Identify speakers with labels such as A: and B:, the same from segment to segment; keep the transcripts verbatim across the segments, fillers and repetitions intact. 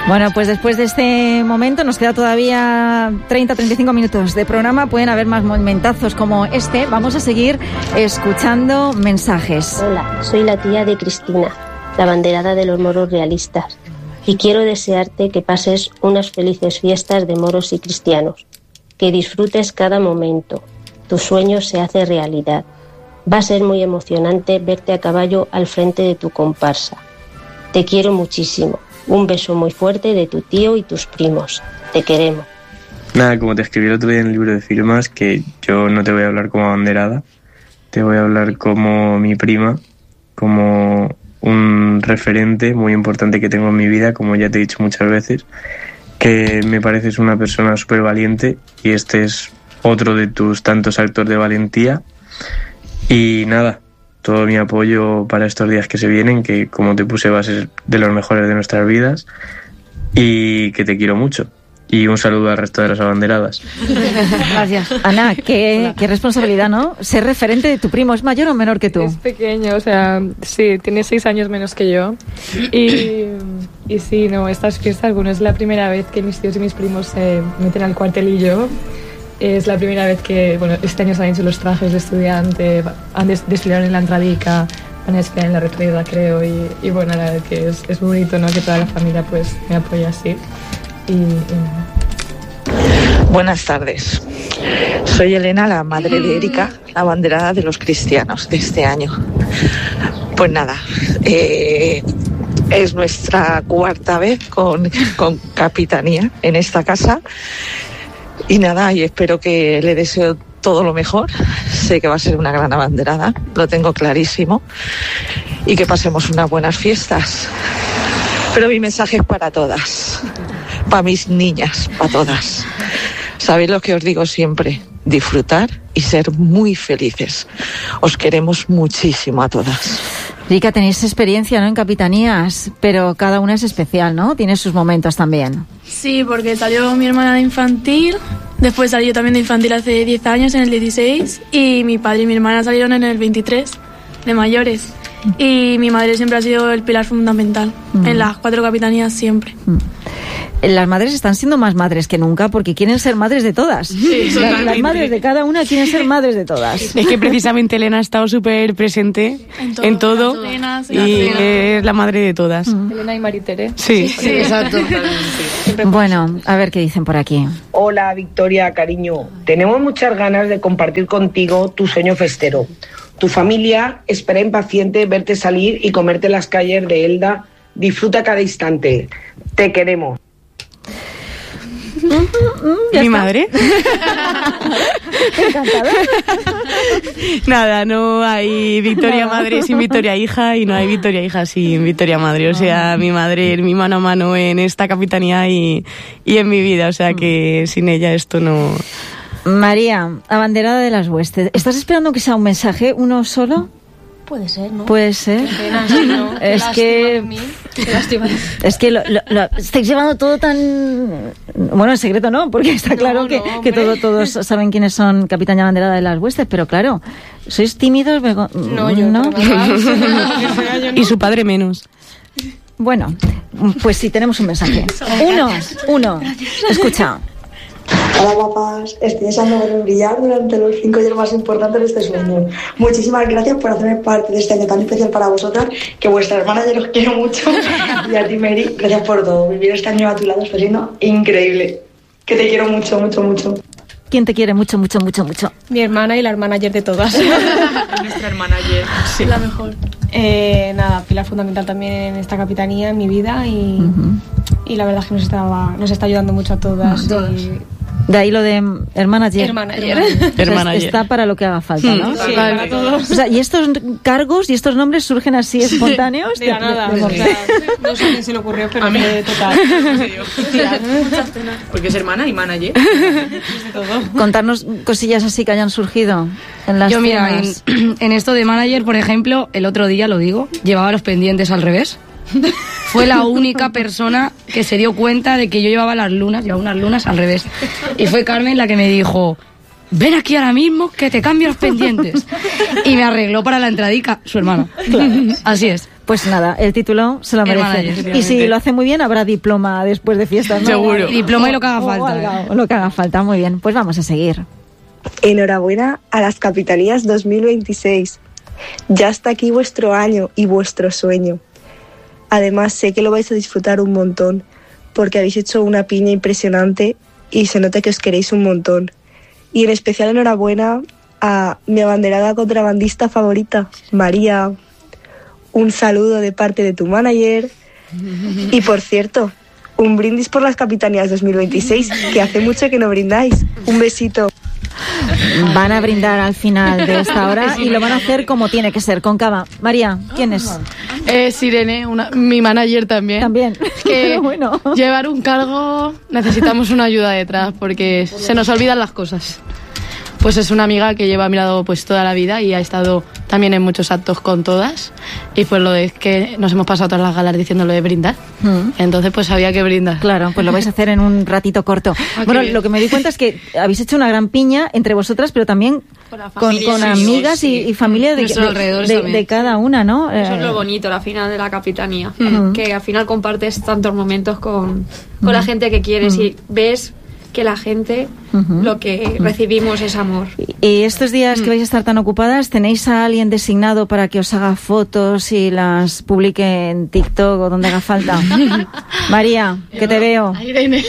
A: Bueno, pues después de este momento nos queda todavía treinta a treinta y cinco minutos de programa. Pueden haber más momentazos como este. Vamos a seguir escuchando mensajes.
B: Hola, soy la tía de Cristina, la abanderada de los moros realistas. Y quiero desearte que pases unas felices fiestas de moros y cristianos. Que disfrutes cada momento. Tu sueño se hace realidad. Va a ser muy emocionante verte a caballo al frente de tu comparsa. Te quiero muchísimo. Un beso muy fuerte de tu tío y tus primos. Te queremos.
C: Nada, como te escribí el otro día en el libro de firmas, que yo no te voy a hablar como abanderada, te voy a hablar como mi prima, como un referente muy importante que tengo en mi vida, como ya te he dicho muchas veces, que me pareces una persona súper valiente y este es otro de tus tantos actos de valentía. Y nada, todo mi apoyo para estos días que se vienen, que como te puse va a ser de los mejores de nuestras vidas y que te quiero mucho. Y un saludo al resto de las abanderadas.
A: Gracias. Ana, qué, qué responsabilidad, ¿no? Ser referente de tu primo. ¿Es mayor o menor que tú?
D: Es pequeño, o sea, sí, tiene seis años menos que yo. Y, y sí, no, estas fiestas, bueno, es la primera vez que mis tíos y mis primos se meten al cuartelillo. Es la primera vez que, bueno, este año se han hecho los trajes de estudiante, han des- desfilaron en la entradica, van a desfilar en la retraída, creo, y, y bueno, la verdad que es, es bonito, ¿no? Que toda la familia pues me apoya así. Y, y...
E: Buenas tardes. Soy Elena, la madre de Erika, la abanderada de los cristianos de este año. Pues nada, eh, es nuestra cuarta vez con, con capitanía en esta casa. Y nada, y espero que le deseo todo lo mejor. Sé que va a ser una gran abanderada, lo tengo clarísimo. Y que pasemos unas buenas fiestas. Pero mi mensaje es para todas, para mis niñas, para todas. ¿Sabéis lo que os digo siempre? Disfrutar y ser muy felices. Os queremos muchísimo a todas.
A: Erika, tenéis experiencia, ¿no?, en capitanías, pero cada una es especial, ¿no? Tiene sus momentos también.
F: Sí, porque salió mi hermana de infantil, después salí yo también de infantil hace diez años, en el dieciséis, y mi padre y mi hermana salieron en el veintitrés, de mayores. Y mi madre siempre ha sido el pilar fundamental, mm. en las cuatro capitanías siempre.
A: Mm. Las madres están siendo más madres que nunca porque quieren ser madres de todas.
F: Sí,
A: las, las madres de cada una quieren ser madres de todas.
G: Es que precisamente Elena ha estado súper presente en todo, en todo cenas, y es la madre de todas.
D: Mm. Elena y Maritere.
G: Sí, sí, sí, exacto.
A: Bueno, a ver qué dicen por aquí.
H: Hola Victoria, cariño. Tenemos muchas ganas de compartir contigo tu sueño festero. Tu familia espera impaciente verte salir y comerte las calles de Elda. Disfruta cada instante. Te queremos.
G: ¿Mi está? Madre?
A: Encantada.
G: Nada, no hay Victoria no. Madre sin Victoria hija y no hay Victoria hija sin Victoria madre. O sea, mi madre es mi mano a mano en esta capitanía y, y en mi vida. O sea que sin ella esto no...
A: María, abanderada de las huestes. ¿Estás esperando que sea un mensaje, uno solo?
I: Puede ser, ¿no?
A: Puede ser.
I: Pena, sí, ¿no?
A: Es que... Es que lo, lo, lo estáis llevando todo tan... Bueno, en secreto no, porque está no, claro que, no, que todo, todos saben quiénes son capitán y abanderada de las huestes, pero claro, ¿sois tímidos?
D: No, yo
A: no.
G: Y su padre menos.
A: Bueno, pues sí, tenemos un mensaje. Uno, uno. Escucha.
J: Hola guapas, estoy deseando ver brillar durante los cinco días más importantes de este sueño. Muchísimas gracias por hacerme parte de este año tan especial para vosotras, que vuestra hermana yo los quiero mucho. Y a ti, Mary, gracias por todo. Vivir este año a tu lado está siendo increíble. Que te quiero mucho, mucho, mucho.
A: ¿Quién te quiere mucho, mucho, mucho, mucho?
D: Mi hermana y la manager de todas.
K: Nuestra manager.
D: Sí. La mejor. Eh, nada, pilar fundamental también en esta capitanía, en mi vida, y, uh-huh. y la verdad es que nos, estaba, nos está ayudando mucho a todas. Uh-huh. Y,
A: de ahí lo de hermanager.
D: Hermanager.
A: Hermanager. Está para lo que haga falta, ¿no?
D: Sí, vale. Para todos.
A: O sea, ¿y estos cargos y estos nombres surgen así espontáneos?
D: De, de la nada. De, de, de, no sé a quién se le ocurrió, pero a mí de total.
K: Muchas penas. Porque es hermana y manager.
A: Contarnos cosillas así que hayan surgido en las
L: Yo mira, en, en esto de manager, por ejemplo, el otro día, lo digo, llevaba los pendientes al revés. Fue la única persona que se dio cuenta de que yo llevaba las lunas, llevaba unas lunas al revés. Y fue Carmen la que me dijo, ven aquí ahora mismo que te cambio los pendientes. Y me arregló para la entradica, su hermana. Claro. Así es.
A: Pues nada, el título se lo
L: El
A: merece.
L: manager,
A: y si lo hace muy bien, habrá diploma después de fiestas, ¿no?
L: Seguro. Diploma y lo que haga
A: O
L: falta.
A: algo, lo que haga falta, muy bien. Pues vamos a seguir.
M: Enhorabuena a las Capitanías dos mil veintiséis. Ya está aquí vuestro año y vuestro sueño. Además, sé que lo vais a disfrutar un montón, porque habéis hecho una piña impresionante y se nota que os queréis un montón. Y en especial enhorabuena a mi abanderada contrabandista favorita, María. Un saludo de parte de tu manager. Y por cierto, un brindis por las Capitanías dos mil veintiséis, que hace mucho que no brindáis. Un besito.
A: Van a brindar al final de esta hora y lo van a hacer como tiene que ser, con cava. María, ¿quién es?
G: Es Irene, una, mi manager también.
A: También.
G: Que
A: bueno.
G: Llevar un cargo necesitamos una ayuda detrás porque se nos olvidan las cosas. Pues es una amiga que lleva a mi lado pues toda la vida y ha estado también en muchos actos con todas, y pues lo de que nos hemos pasado todas las galas diciéndolo de brindar, mm. entonces pues había que brindar.
A: Claro, pues lo vais a hacer en un ratito corto.
G: Okay.
A: Bueno, lo que me di cuenta es que habéis hecho una gran piña entre vosotras, pero también con, con amigas y, y familia de, de, de, de cada una, ¿no?
N: Eso es lo bonito, la final de la Capitanía, mm. que al final compartes tantos momentos con, con mm. la gente que quieres mm. y ves que la gente, uh-huh. lo que recibimos es amor.
A: Y estos días que vais a estar tan ocupadas, ¿tenéis a alguien designado para que os haga fotos y las publique en TikTok o donde haga falta? María, que te veo.
G: Irene.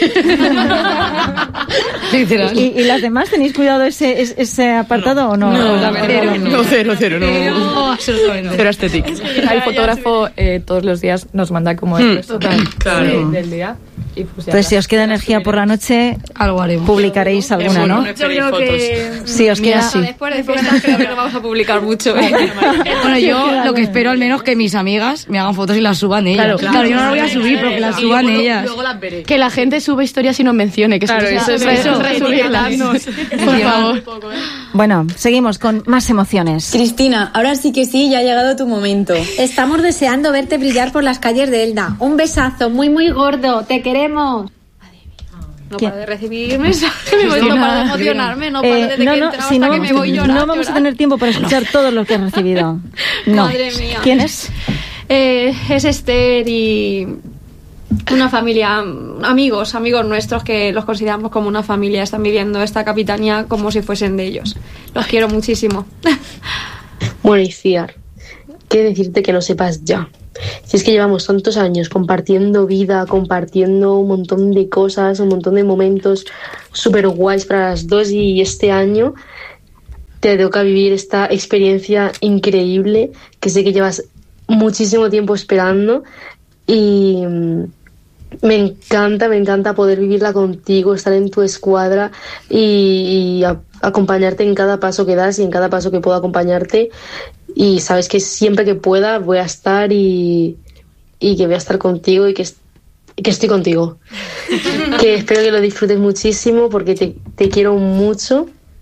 A: ¿Y, ¿Y las demás tenéis cuidado ese, ese, ese apartado
G: no.
A: o no?
G: No,
A: no,
G: cero, no, cero, cero, no.
D: Cero, absolutamente.
G: Cero estética.
D: El fotógrafo eh, todos los días nos manda como el resto
G: claro.
D: del día. Y pues
A: entonces, si os queda energía por la noche,
L: algo haremos.
A: Publicaréis alguna, ¿no?
N: Yo creo que
A: sí, os queda así.
N: Después de fiestas creo que no vamos a publicar mucho.
L: Bueno, yo lo que espero al menos que mis amigas me hagan fotos y las suban ellas.
G: Claro, claro,
L: claro yo no las voy a subir, pero que las suban
N: luego,
L: ellas.
N: Luego las veré.
G: Que la gente sube historias y nos mencione, que
D: claro, eso es
G: eso, resubirlas. Por favor.
A: Bueno, seguimos con más emociones.
O: Cristina, ahora sí que sí, ya ha llegado tu momento.
P: Estamos deseando verte brillar por las calles de Elda. Un besazo muy muy gordo, te queremos.
N: No paro de recibir mensajes, no paro de emocionarme, no paro
A: eh,
N: desde
A: no,
N: que he
A: no,
N: entrado
A: si
N: hasta
A: no
N: que
A: vamos,
N: me voy llorar.
A: No vamos
N: llorar.
A: a tener tiempo para escuchar todo lo que has recibido. No.
N: Madre mía.
A: ¿Quién es?
N: Eh, es Esther y una familia, amigos, amigos nuestros que los consideramos como una familia. Están viviendo esta capitanía como si fuesen de ellos. Los quiero muchísimo.
B: Bueno, Iciar, ¿qué decirte que no sepas ya? Si es que llevamos tantos años compartiendo vida, compartiendo un montón de cosas, un montón de momentos súper guays para las dos, y este año te toca vivir esta experiencia increíble que sé que llevas muchísimo tiempo esperando, y me encanta, me encanta poder vivirla contigo, estar en tu escuadra y, y a, acompañarte en cada paso que das y en cada paso que puedo acompañarte. Y sabes que siempre que pueda voy a estar y, y que voy a estar contigo y que, que estoy contigo. Que espero que lo disfrutes muchísimo porque te, te quiero mucho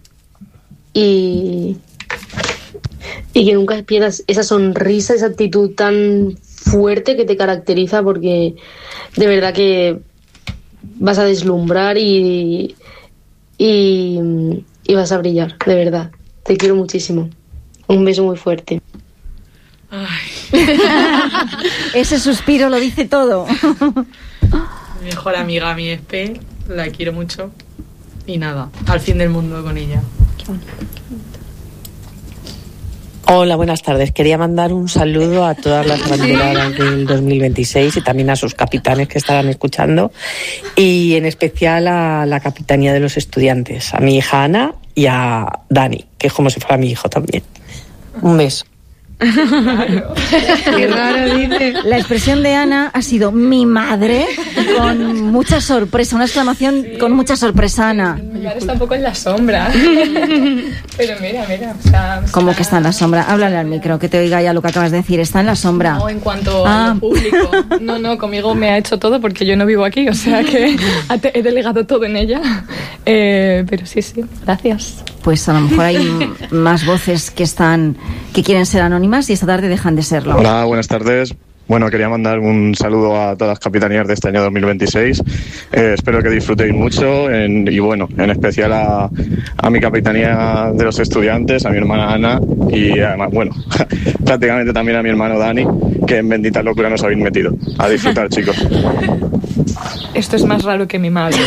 B: y, y que nunca pierdas esa sonrisa, esa actitud tan fuerte que te caracteriza, porque de verdad que vas a deslumbrar y, y, y vas a brillar, de verdad. Te quiero muchísimo. Un beso muy fuerte.
A: Ese suspiro lo dice todo.
K: Mi mejor amiga, mi espe, la quiero mucho. Y nada, al fin del mundo con ella. Qué bonito.
Q: Hola, buenas tardes. Quería mandar un saludo a todas las banderadas del dos mil veintiséis y también a sus capitanes que estarán escuchando, y en especial a la capitanía de los estudiantes, a mi hija Ana y a Dani, que es como si fuera mi hijo también. Un beso.
A: Claro. Qué raro, dice. La expresión de Ana ha sido mi madre, con mucha sorpresa, una exclamación sí. con mucha sorpresa, Ana.
D: Mi madre está un poco en la sombra. Pero mira, mira. O sea, o sea...
A: ¿Cómo que está en la sombra? Háblale al micro, que te oiga ya lo que acabas de decir. Está en la sombra.
D: No, en cuanto ah. a lo público. No, no, conmigo me ha hecho todo porque yo no vivo aquí, o sea que he delegado todo en ella. Eh, pero sí, sí, gracias.
A: Pues a lo mejor hay más voces que están que quieren ser anónimas y esta tarde dejan de serlo.
R: Hola, buenas tardes. Bueno, quería mandar un saludo a todas las capitanías de este año dos mil veintiséis. Eh, espero que disfrutéis mucho en, y bueno, en especial a, a mi capitanía de los estudiantes, a mi hermana Ana y además, bueno, prácticamente también a mi hermano Dani. que en bendita locura nos habéis metido. A disfrutar, chicos.
D: Esto es más raro que mi madre.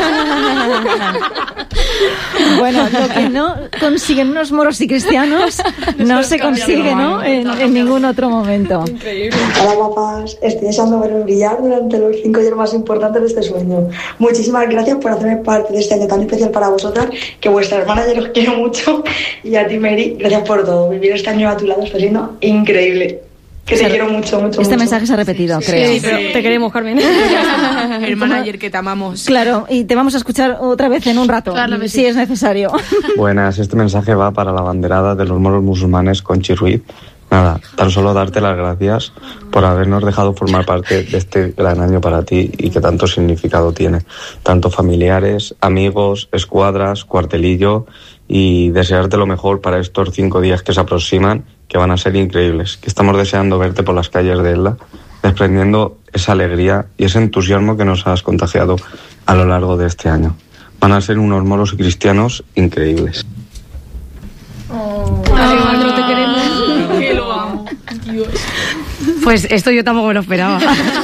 A: Bueno, lo que no consiguen unos moros y cristianos no se consigue, ¿no? En, en ningún otro momento.
J: Increíble. Hola, papás. Estoy deseando verlos brillar durante los cinco días más importantes de este sueño. Muchísimas gracias por hacerme parte de este año tan especial para vosotras, que vuestra hermana ya os quiero mucho. Y a ti, Mary, gracias por todo. Vivir este año a tu lado está siendo increíble. Que te quiero mucho, mucho,
A: Este
J: mucho.
A: mensaje se ha repetido,
J: Sí,
A: creo.
J: sí, pero
A: te queremos, Carmen.
K: El manager que te amamos.
A: Claro, y te vamos a escuchar otra vez en un rato,
K: Claro que
A: si
K: sí.
A: es necesario.
S: Buenas, este mensaje va para la banderada de los moros musulmanes, Conchi Ruiz. Nada, tan solo darte las gracias por habernos dejado formar parte de este gran año para ti y que tanto significado tiene. Tanto familiares, amigos, escuadras, cuartelillo, y desearte lo mejor para estos cinco días que se aproximan, que van a ser increíbles. Que estamos deseando verte por las calles de Elda, desprendiendo esa alegría y ese entusiasmo que nos has contagiado a lo largo de este año. Van a ser unos moros y cristianos increíbles.
L: Alejandro, te queremos.
K: Que lo amo. Dios.
L: Pues esto yo tampoco me lo esperaba.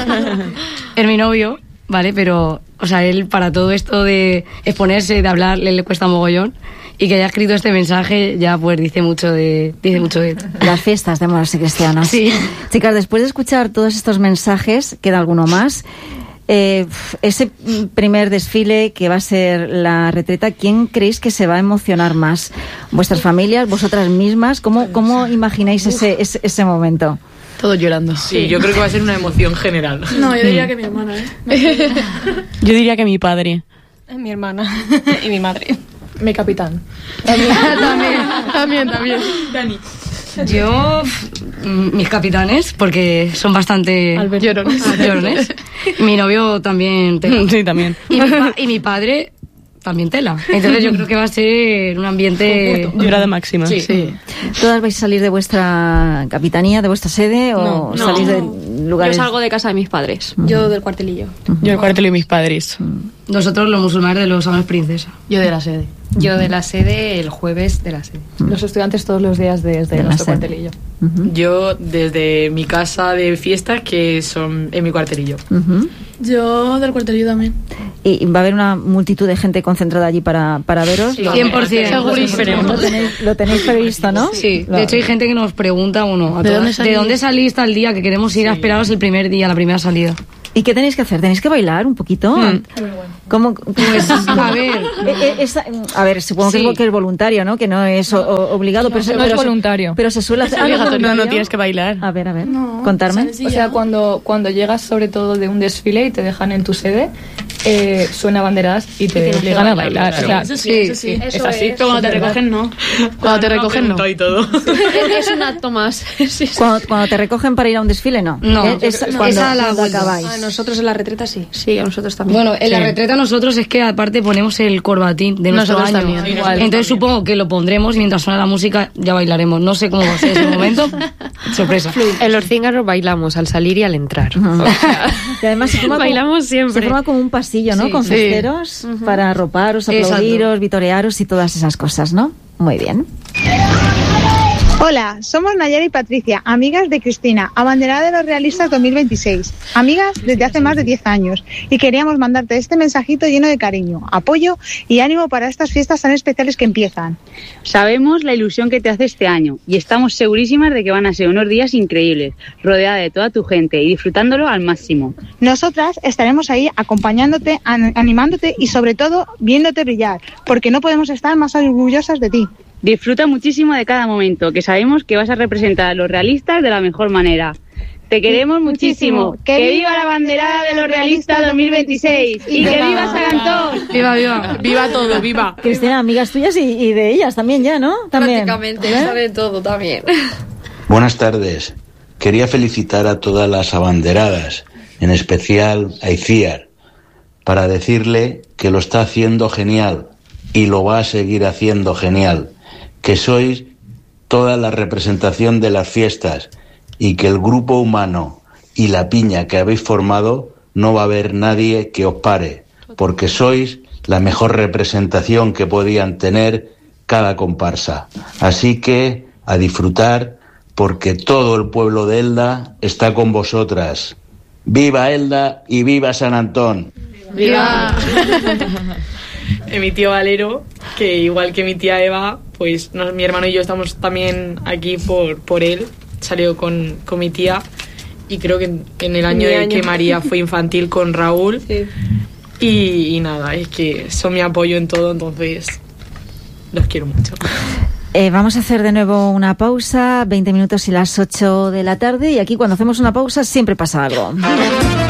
L: Es mi novio, ¿vale? Pero, o sea, él para todo esto de exponerse, de hablar, le, le cuesta mogollón. Y que haya escrito este mensaje ya pues dice mucho de dice mucho de
A: las fiestas de moros y cristianos.
L: Sí.
A: Chicas, después de escuchar todos estos mensajes, queda alguno más. Eh, ese primer desfile que va a ser la retreta, ¿quién creéis que se va a emocionar más? ¿Vuestras familias? ¿Vosotras mismas? ¿Cómo, cómo imagináis ese, ese, ese momento?
K: Todos llorando. Sí, yo creo que va a ser una emoción general.
F: No, yo diría que mi hermana, ¿eh?
G: Yo diría que mi padre.
D: Mi hermana y mi madre. Mi capitán.
L: También,
K: también, también. Dani.
L: Yo, mm, mis capitanes, porque son bastante
K: llorones.
L: llorones. Mi novio también tela.
G: Sí, también.
L: Y mi, pa- y mi padre también tela. Entonces yo creo que va a ser un ambiente...
G: Llorada máxima.
L: Sí.
G: Sí.
A: ¿Todas vais a salir de vuestra capitanía, de vuestra sede, o
N: No,
A: salís
N: no.
A: de lugares?
N: Yo salgo de casa de mis padres.
L: Yo del cuartelillo.
G: Yo el cuartel y mis padres.
L: Nosotros los musulmanes de los Amos Princesa.
K: Yo de la sede.
D: Yo de la sede el jueves de la sede. Los estudiantes todos los días desde
A: De la
D: nuestro
A: sede.
D: cuartelillo.
K: Yo desde mi casa de fiestas, que son en mi cuartelillo.
A: Ujú.
F: Yo del cuartelillo también.
A: Y va a haber una multitud de gente concentrada allí para, para veros.
L: Sí, cien por ciento.
A: Segurísimo. Lo tenéis, lo tenéis previsto, ¿no?
L: Sí,
A: Lo-
L: de hecho hay gente que nos pregunta, bueno, a
A: ¿De
L: todas,
A: dónde salís?
L: ¿de dónde salís tal día? Que queremos ir a esperaros el primer día, la primera salida.
A: ¿Y qué tenéis que hacer? ¿Tenéis que bailar un poquito?
L: Mm.
A: ¿Cómo?
L: Pues, a ver,
A: Eh, eh, esa- a ver, supongo que,
L: Sí.
A: es, que es voluntario, ¿no? Que no es o- o- obligado, pero, se-
D: no es
A: pero se-
D: voluntario.
A: pero se suele hacer.
D: Es
A: Ah, ¿no es
D: obligatorio.
A: voluntario?
G: No, no tienes que bailar.
A: A ver, a ver.
F: No,
A: Contarme.
F: sales y
D: O
F: ya.
D: sea, cuando, cuando llegas sobre todo de un desfile y te dejan en tu sede, eh, suena banderas y te
N: tienes que
D: obligan a
N: bailar,
D: bailar.
N: claro.
D: O sea,
F: Eso sí, eso sí.
D: es
N: Eso
D: así.
N: es.
F: Pero cuando te
D: es verdad.
F: recogen, no.
K: Cuando te recogen, no. Y todo.
N: Es, es un acto más. Sí, sí.
A: Cuando, cuando te recogen para ir a un desfile, no.
L: No,
A: Eh, es,
L: no.
A: cuando,
L: Esa a la
A: cuando
L: vuelta.
A: acabáis.
N: A nosotros en la retreta sí. Sí, a nosotros también.
L: bueno, en la
G: Sí.
L: retreta nosotros es que aparte ponemos el corbatín de nuestro
K: Nosotros
L: año.
K: también,
D: igual.
L: Entonces supongo que lo pondremos y mientras suena la música ya bailaremos. No sé cómo va a ser ese momento. Sorpresa.
T: En los cíngaros bailamos al salir y al entrar.
A: Y además se forma,
T: Bailamos
A: como,
T: siempre.
A: se forma como un pasillo, ¿no?
L: Sí.
A: Con
L: Sí.
A: festeros para arroparos,
L: Exacto.
A: aplaudiros, vitorearos y todas esas cosas, ¿no? Muy bien.
U: Hola, somos Nayara y Patricia, amigas de Cristina, abanderada de los realistas dos mil veintiséis, amigas desde hace más de diez años, y queríamos mandarte este mensajito lleno de cariño, apoyo y ánimo para estas fiestas tan especiales que empiezan.
V: Sabemos la ilusión que te hace este año y estamos segurísimas de que van a ser unos días increíbles, rodeada de toda tu gente y disfrutándolo al máximo.
U: Nosotras estaremos ahí acompañándote, an- animándote y sobre todo viéndote brillar, porque no podemos estar más orgullosas de ti.
V: Disfruta muchísimo de cada momento, que sabemos que vas a representar a los realistas de la mejor manera. Te queremos muchísimo. ¡Que viva la banderada de los realistas dos mil veintiséis! ¡Y que viva Sagantón!
L: Viva, viva.
K: Viva todo, viva.
A: Cristina, amigas tuyas y, y de ellas también ya, ¿no? También.
N: Prácticamente,
A: ¿Eh?
N: sabe todo también.
W: Buenas tardes. Quería felicitar a todas las abanderadas, en especial a Iciar, para decirle que lo está haciendo genial y lo va a seguir haciendo genial, que sois toda la representación de las fiestas y que el grupo humano y la piña que habéis formado no va a haber nadie que os pare, porque sois la mejor representación que podían tener cada comparsa. Así que a disfrutar porque todo el pueblo de Elda está con vosotras. ¡Viva Elda y viva San Antón!
K: ¡Viva! eh, mi tío Valero, que igual que mi tía Eva, pues nos, mi hermano y yo estamos también aquí por, por él. Salió con, con mi tía y creo que en, en el año de que María fue infantil con Raúl. Sí. Y, y nada, es que son mi apoyo en todo, entonces los quiero mucho.
A: Eh, vamos a hacer de nuevo una pausa, veinte minutos y las ocho de la tarde, y aquí cuando hacemos una pausa siempre pasa algo.